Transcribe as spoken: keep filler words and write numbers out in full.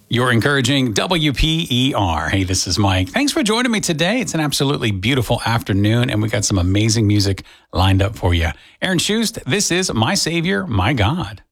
You're encouraging W P E R. Hey, this is Mike. Thanks for joining me today. It's an absolutely beautiful afternoon, and we got some amazing music lined up for you. Aaron Shust, this is My Savior, My God.